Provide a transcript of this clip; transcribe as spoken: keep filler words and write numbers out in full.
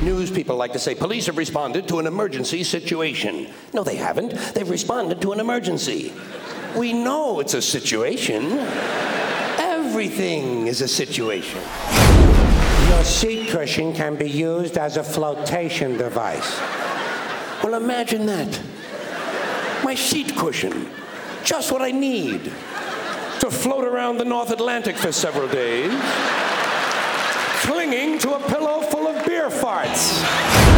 News people like to say police have responded to an emergency situation. No, they haven't. They've responded to an emergency. We know it's a situation. Everything is a situation. Your seat cushion can be used as a flotation device. Well, imagine that. My seat cushion. Just what I need to float around the North Atlantic for several days, clinging to a pillow full of beer farts.